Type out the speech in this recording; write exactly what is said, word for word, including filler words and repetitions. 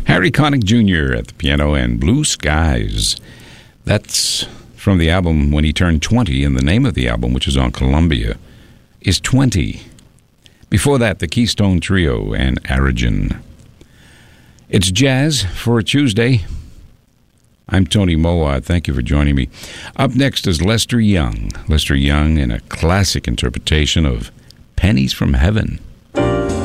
Harry Connick Junior at the piano and Blue Skies. That's from the album when he turned twenty, and the name of the album, which is on Columbia, is twenty. Before that, the Keystone Trio and Aragen. It's jazz for a Tuesday. I'm Tony Mowat. Thank you for joining me. Up next is Lester Young. Lester Young in a classic interpretation of Pennies from Heaven.